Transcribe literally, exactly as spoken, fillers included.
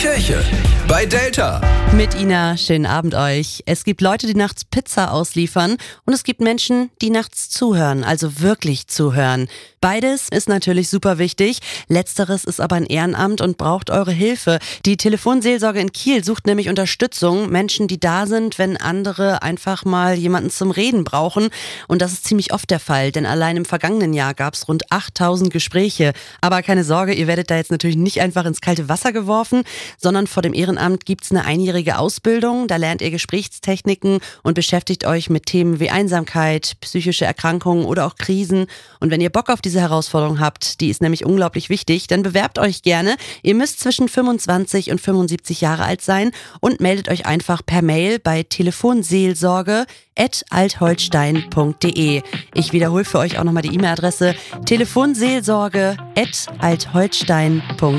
Kirche bei Delta. Mit Ina, schönen Abend euch. Es gibt Leute, die nachts Pizza ausliefern und es gibt Menschen, die nachts zuhören, also wirklich zuhören. Beides ist natürlich super wichtig. Letzteres ist aber ein Ehrenamt und braucht eure Hilfe. Die Telefonseelsorge in Kiel sucht nämlich Unterstützung. Menschen, die da sind, wenn andere einfach mal jemanden zum Reden brauchen. Und das ist ziemlich oft der Fall, denn allein im vergangenen Jahr gab es rund achttausend Gespräche. Aber keine Sorge, ihr werdet da jetzt natürlich nicht einfach ins kalte Wasser geworfen, sondern vor dem Ehrenamt gibt's eine einjährige Ausbildung. Da lernt ihr Gesprächstechniken und beschäftigt euch mit Themen wie Einsamkeit, psychische Erkrankungen oder auch Krisen. Und wenn ihr Bock auf diese Herausforderung habt, die ist nämlich unglaublich wichtig, dann bewerbt euch gerne. Ihr müsst zwischen fünfundzwanzig und fünfundsiebzig Jahre alt sein und meldet euch einfach per Mail bei telefonseelsorge at altholstein punkt de. Ich wiederhole für euch auch nochmal die E-Mail-Adresse telefonseelsorge at altholstein punkt de.